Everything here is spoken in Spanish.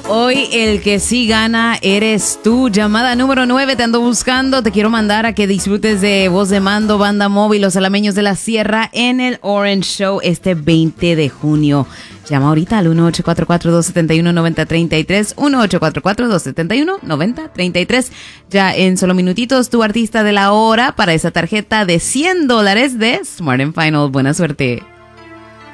Hoy el que sí gana eres tú. Llamada número 9, te ando buscando. Te quiero mandar a que disfrutes de Voz de Mando, Banda Móvil, Los Alameños de la Sierra en el Orange Show este 20 de junio. Llama ahorita al 1844-271-9033, 1844-271-9033. Ya en solo minutitos, tu artista de la hora para esa tarjeta de $100 de Smart & Final. Buena suerte.